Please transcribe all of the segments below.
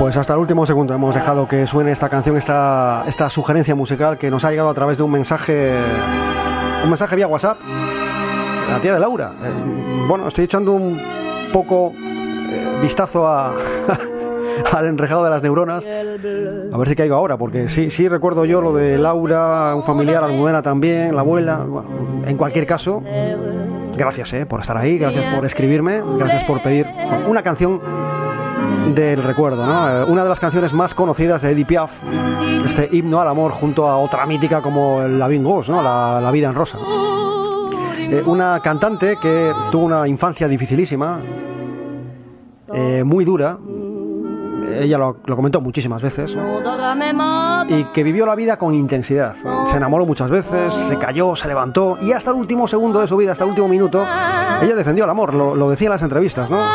Pues hasta el último segundo hemos dejado que suene esta canción, esta sugerencia musical que nos ha llegado a través de un mensaje vía WhatsApp. La tía de Laura. Bueno, estoy echando un poco vistazo al enrejado de las neuronas. A ver si caigo ahora, porque sí recuerdo yo lo de Laura, un familiar, Almudena también, la abuela. Bueno, en cualquier caso, gracias por estar ahí, gracias por escribirme, gracias por pedir una canción del recuerdo, ¿no? Una de las canciones más conocidas de Edith Piaf, este himno al amor, junto a otra mítica como La Vie en Rose, ¿no? La vida en rosa. Una cantante que tuvo una infancia dificilísima, muy dura. Ella lo comentó muchísimas veces, ¿no? Y que vivió la vida con intensidad. Se enamoró muchas veces, se cayó, se levantó, y hasta el último segundo de su vida, hasta el último minuto, ella defendió el amor, lo decía en las entrevistas, ¿no?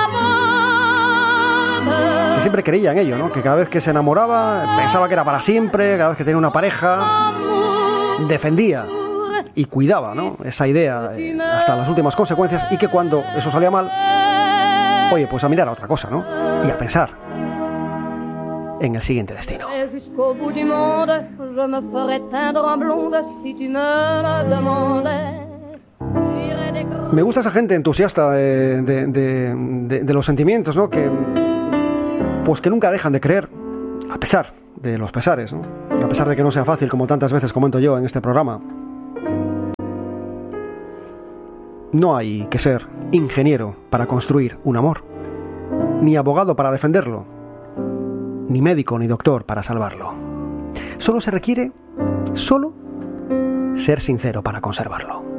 Que siempre creía en ello, ¿no? Que cada vez que se enamoraba, pensaba que era para siempre, cada vez que tenía una pareja, defendía y cuidaba, ¿no? Esa idea hasta las últimas consecuencias, y que cuando eso salía mal, oye, pues a mirar a otra cosa, ¿no? Y a pensar en el siguiente destino. Me gusta esa gente entusiasta de los sentimientos, ¿no? Que nunca dejan de creer, a pesar de los pesares, ¿no? A pesar de que no sea fácil, como tantas veces comento yo en este programa. No hay que ser ingeniero para construir un amor, ni abogado para defenderlo, ni médico ni doctor para salvarlo. Solo se requiere ser sincero para conservarlo.